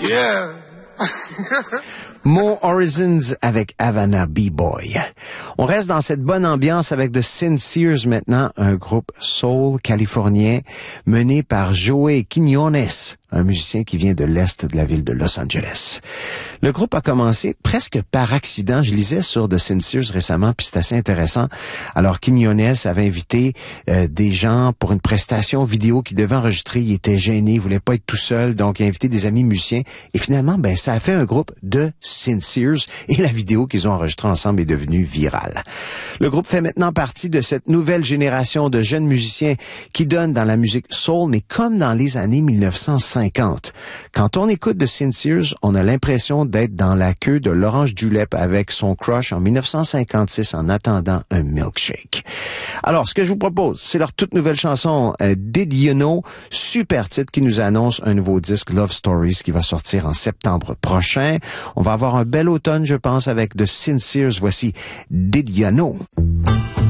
Yeah. Mo Horizons avec Havana B-Boy. On reste dans cette bonne ambiance avec The Sincers maintenant, un groupe soul californien mené par Joey Quiñones, un musicien qui vient de l'est de la ville de Los Angeles. Le groupe a commencé presque par accident. Je lisais sur The Sincers récemment, puis c'est assez intéressant. Alors, Quiñones avait invité des gens pour une prestation vidéo qu'il devait enregistrer. Il était gêné, il voulait pas être tout seul, donc il a invité des amis musiciens. Et finalement, ça a fait un groupe de Sincers et la vidéo qu'ils ont enregistrée ensemble est devenue virale. Le groupe fait maintenant partie de cette nouvelle génération de jeunes musiciens qui donnent dans la musique soul, mais comme dans les années 1950. Quand on écoute The Sincers, on a l'impression d'être dans la queue de l'Orange Julep avec son crush en 1956 en attendant un milkshake. Alors, ce que je vous propose, c'est leur toute nouvelle chanson Did You Know, super titre qui nous annonce un nouveau disque Love Stories qui va sortir en septembre prochain. On va avoir un bel automne, je pense, avec The Sincers. Voici Did You Know.